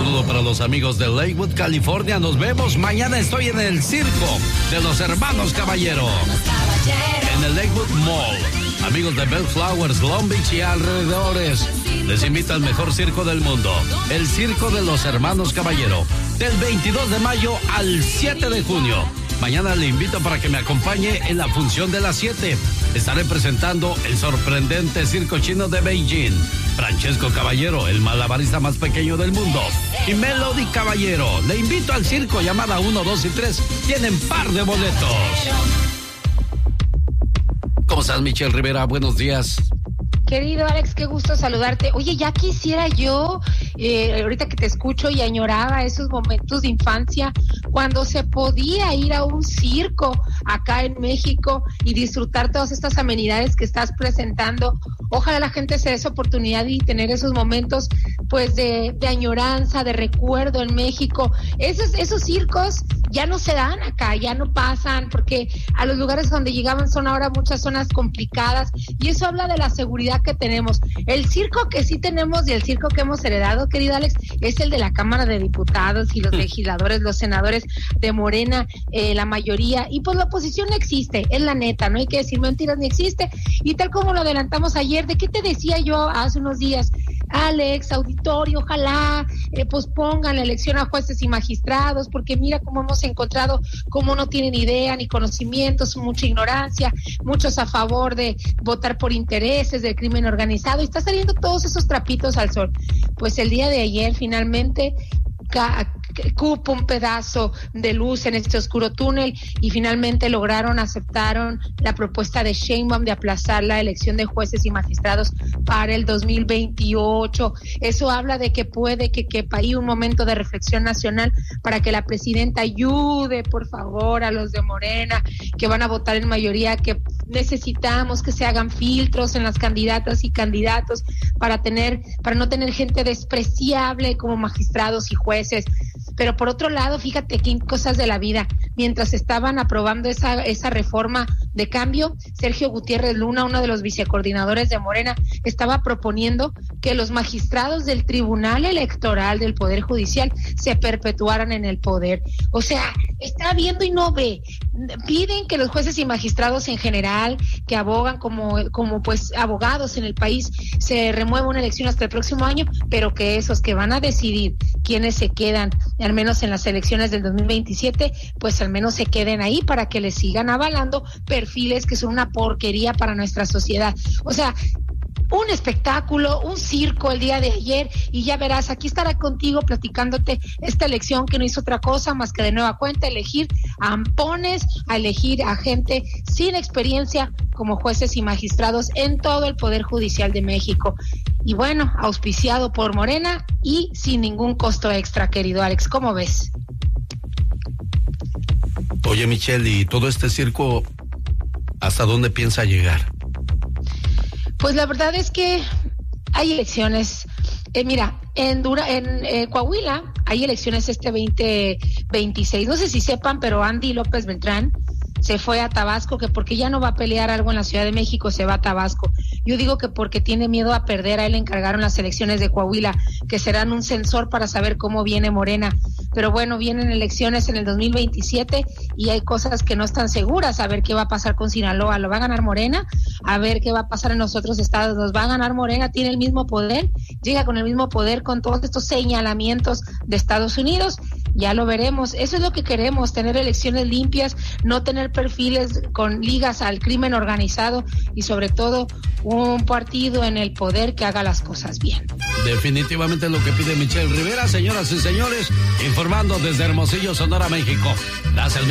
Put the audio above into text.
saludo para los amigos de Lakewood, California. Nos vemos mañana. Estoy en el circo de los hermanos Caballero en el Lakewood Mall. Amigos de Bellflowers, Long Beach y alrededores, les invito al mejor circo del mundo, el Circo de los Hermanos Caballero, del 22 de mayo al 7 de junio. Mañana le invito para que me acompañe en la función de las 7. Estaré presentando el sorprendente circo chino de Beijing. Francesco Caballero, el malabarista más pequeño del mundo, y Melody Caballero. Le invito al circo, llamada 1, 2 y 3. Tienen par de boletos. ¿Cómo estás, Michelle Rivera? Buenos días. Querido Alex, qué gusto saludarte. Oye, ya quisiera yo, ahorita que te escucho, y añoraba esos momentos de infancia cuando se podía ir a un circo acá en México y disfrutar todas estas amenidades que estás presentando. Ojalá la gente se dé esa oportunidad y tener esos momentos pues de añoranza, de recuerdo en México. Esos circos ya no se dan acá, ya no pasan, porque a los lugares donde llegaban son ahora muchas zonas complicadas, y eso habla de la seguridad que tenemos. El circo que sí tenemos y el circo que hemos heredado, querido Alex, es el de la Cámara de Diputados y los legisladores, los senadores de Morena, la mayoría, y pues la oposición no existe, es la neta, no hay que decir mentiras, ni existe. Y tal como lo adelantamos ayer, ¿de qué te decía yo hace unos días? Alex, auditorio, ojalá pospongan la elección a jueces y magistrados, porque mira cómo hemos encontrado cómo no tienen idea ni conocimientos, mucha ignorancia, muchos a favor de votar por intereses del crimen organizado, y está saliendo todos esos trapitos al sol. Pues el día de ayer finalmente cupo un pedazo de luz en este oscuro túnel, y finalmente aceptaron la propuesta de Sheinbaum de aplazar la elección de jueces y magistrados para el 2028. Eso habla de que puede que quepa ahí un momento de reflexión nacional para que la presidenta ayude, por favor, a los de Morena, que van a votar en mayoría, que necesitamos que se hagan filtros en las candidatas y candidatos para no tener gente despreciable como magistrados y jueces. Pero por otro lado, fíjate qué cosas de la vida. Mientras estaban aprobando esa reforma de cambio, Sergio Gutiérrez Luna, uno de los vicecoordinadores de Morena, estaba proponiendo que los magistrados del Tribunal Electoral del Poder Judicial se perpetuaran en el poder. O sea, está viendo y no ve. Piden que los jueces y magistrados en general, que abogan como pues abogados en el país, se remueva una elección hasta el próximo año, pero que esos que van a decidir quiénes se quedan, al menos en las elecciones del 2027, pues al menos se queden ahí para que les sigan avalando perfiles que son una porquería para nuestra sociedad. O sea, un espectáculo, un circo el día de ayer, y ya verás, aquí estará contigo platicándote esta elección que no hizo otra cosa más que de nueva cuenta elegir a ampones, a elegir a gente sin experiencia como jueces y magistrados en todo el Poder Judicial de México. Y bueno, auspiciado por Morena y sin ningún costo extra, querido Alex. ¿Cómo ves? Oye, Michelle, ¿y todo este circo hasta dónde piensa llegar? Pues la verdad es que hay elecciones. Mira, en Coahuila hay elecciones este 2026. No sé si sepan, pero Andy López Beltrán se fue a Tabasco, que porque ya no va a pelear algo en la Ciudad de México, se va a Tabasco. Yo digo que porque tiene miedo a perder. A él le encargaron las elecciones de Coahuila, que serán un sensor para saber cómo viene Morena. Pero bueno, vienen elecciones en el 2027 y hay cosas que no están seguras. A ver qué va a pasar con Sinaloa, ¿lo va a ganar Morena? A ver qué va a pasar en los otros estados, ¿los va a ganar Morena? ¿Tiene el mismo poder? ¿Llega con el mismo poder con todos estos señalamientos de Estados Unidos? Ya lo veremos. Eso es lo que queremos, tener elecciones limpias, no tener perfiles con ligas al crimen organizado, y sobre todo un partido en el poder que haga las cosas bien. Definitivamente lo que pide Michelle Rivera. Señoras y señores, informando desde Hermosillo, Sonora, México. Gracias.